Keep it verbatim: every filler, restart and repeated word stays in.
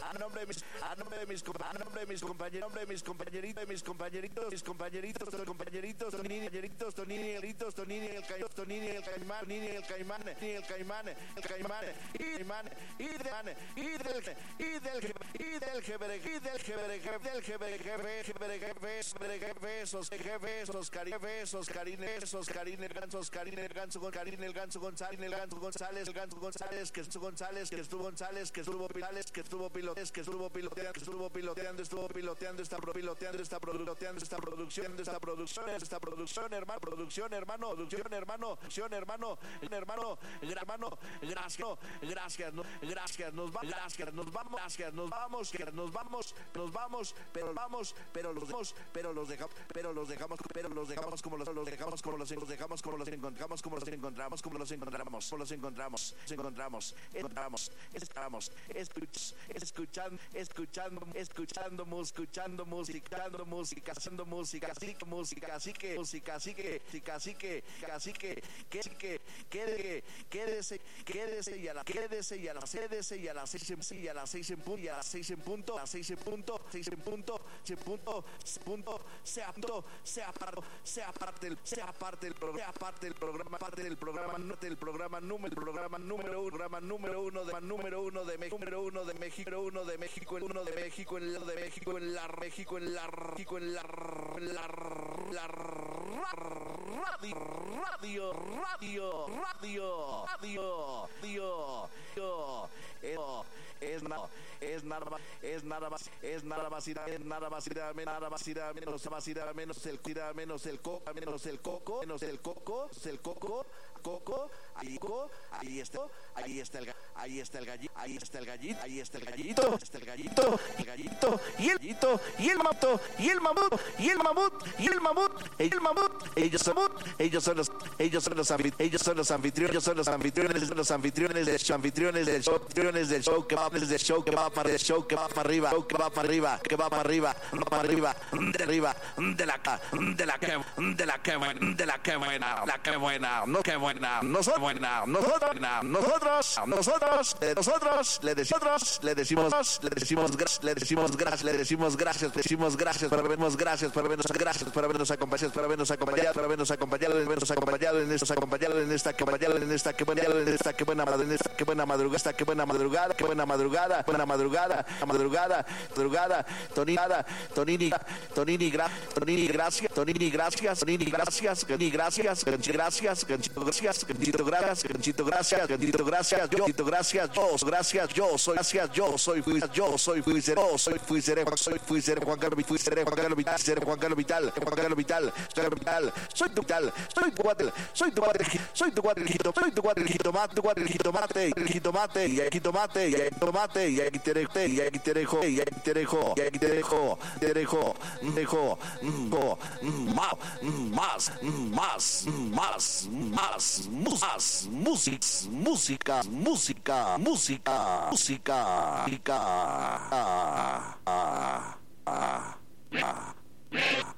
a nombre de mis, a nombre de mis, a nombre de mis compañeros, a nombre de mis compañeritos, mis compañeritos, mis compañeritos, compañeritos, Tonini, compañeritos, Tonini, Elitos, Tonini, el Caimán, Tonini, el Caimán, Tonini, el Caimán, el Caimán, el Caimán, y Caimán, y del, y del, y del, y del jefe, y del jefe, del jefe, jefe, jefe, jefe, besos, besos, cari, besos, carine, besos, carine, gansos, carine, ganso, con carine, el ganso González, el ganso González, el ganso González, que estuvo González, que estuvo González, que estuvo Pilales, que estuvo pilotes, que estuvo piloteando, que estuvo piloteando, estuvo piloteando, está piloteando, está piloteando, esta producción, esta producción, esta producción, hermano, producción, hermano, producción, hermano, producción, hermano, hermano, hermano, gracias, gracias, gracias, nos vamos, gracias, nos vamos, gracias, nos vamos, nos vamos, nos vamos, pero vamos, pero los dejamos, pero los dejamos, pero los dejamos, pero los dejamos como los, los dejamos como los dejamos como los encontramos, como los encontramos, como los encontramos, como los encontramos, encontramos, encontramos, estamos, escuch, escuchando, escuchando, escuchando, escuchando música, escuchando música, haciendo música, así que música, así que música, así que, así que, así que, que, que, quédese, quédese, quédese y a la, quédese y a las, quédese y a las seis y a las seis en punto, y a las seis en punto, a las seis en punto, seis en punto, seis punto, punto, sea punto, sea parte, sea parte del, sea parte del programa, sea parte del programa, parte del programa, no del programa número, programa número uno, programa número uno de número uno de México, número uno de México, uno de México, el uno de México, el de México, en la México, en la México, en la la la radio, radio, radio, radio, radio, radio, radio, es nada, es nada más, es nada más, es nada más, es nada más, nada más, menos más, menos el cuida, menos el coco, menos el coco, menos el coco, el coco, coco, ahí coco, ahí está, ahí está el ahí está el gallito, ahí está el gallito, ahí está el gallito, está el gallito, el gallito, y el gallito, y el mamut, y el mamut, y el mamut, y el mamut, el mamut, ellos son ellos son los, ellos son los ellos son los anfitriones, ellos son los anfitriones, los anfitriones del show, anfitriones del show, anfitriones del show que va, del show que va para el show que va para arriba, que va para arriba, que va para arriba, para arriba, de arriba, de la de la que, de la que buena, de la que buena, la que buena, no que buena, nosotros buena, nosotros, nosotros, nosotros, nosotros, le decimos, le decimos, le decimos, le decimos gracias, le decimos gracias, le decimos gracias por habernos, gracias por habernos, gracias por habernos acompañado, por habernos acompañado, por habernos acompañado, habernos acompañado en estos acompañado en esta acompañado en esta que buena, en esta que buena, en esta que buena madrugada, esta que buena madrugada, que buena madrugada, buena madrugada, madrugada, madrugada, Tonada, Tonini, Tonini, Tonini, gracias, Tonini, gracias, Tonini, gracias, Tonini, gracias, gracias, Ganchito, gracias, Ganchito, gracias, Ganchito, gracias, Ganchito, gracias, yo, gracias, yo, gracias, yo soy, gracias, yo soy, yo soy, fui, seré, soy, fui, seré, soy, fui, seré, Juan Carlos, fui, seré, Juan Carlos Vital, seré Juan Carlos Vital, Juan Carlos Vital, Juan Vital, soy tu vital, soy tu cuate, soy tu cuate, soy tu cuate, soy tu cuate, el jitomate, tu cuate, el jitomate, el jitomate, y el jitomate, y el jitomate, y el jitomate, y el jitomate, y el jitomate, y el jitomate, te dejo, dejo, más, más, más, más, más, más, música, música, música, música, música, música, ah, ah, ah, ah.